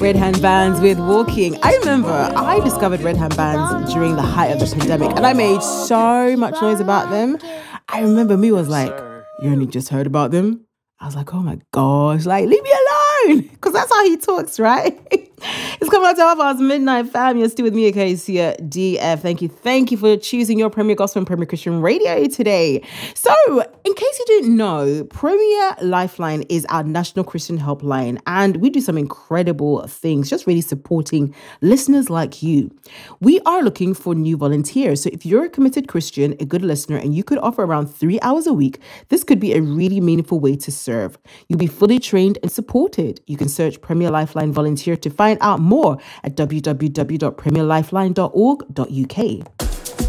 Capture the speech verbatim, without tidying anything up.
Red handbands with walking. I remember I discovered red handbands during the height of the pandemic and I made so much noise about them. I remember me was like, you only just heard about them? I was like, oh my gosh, like, leave me alone. Because that's how he talks, right? It's coming out to half past midnight, fam. You're still with me, Acacia D F. Thank you. Thank you for choosing your Premier Gospel and Premier Christian Radio today. So, in case you didn't know, Premier Lifeline is our national Christian helpline, and we do some incredible things, just really supporting listeners like you. We are looking for new volunteers. So, if you're a committed Christian, a good listener, and you could offer around three hours a week, this could be a really meaningful way to serve. You'll be fully trained and supported. You can search Premier Lifeline Volunteer to find out more at w w w dot premier lifeline dot org dot u k.